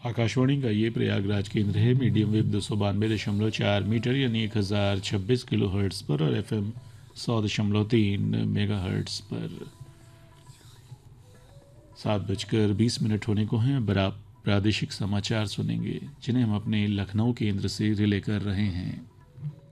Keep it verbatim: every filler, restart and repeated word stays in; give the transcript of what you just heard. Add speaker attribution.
Speaker 1: आकाशवाणी का ये प्रयागराज केंद्र है। मीडियम वेव दो सौ बानवे दशमलव चार मीटर यानी एक हज़ार छब्बीस किलो हर्ट्स पर और एफ एम सौ दशमलव तीन मेगा हर्ट्स पर। सात बजकर बीस मिनट होने को हैं। अब आप प्रादेशिक समाचार सुनेंगे जिन्हें हम अपने लखनऊ केंद्र से रिले कर रहे हैं।